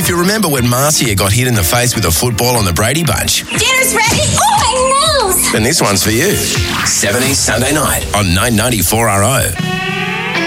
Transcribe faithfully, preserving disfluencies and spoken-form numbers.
If you remember when Marcia got hit in the face with a football on the Brady Bunch, Dinner's ready. Oh, my nails. then this one's for you. seven East Sunday night on nine ninety-four R O.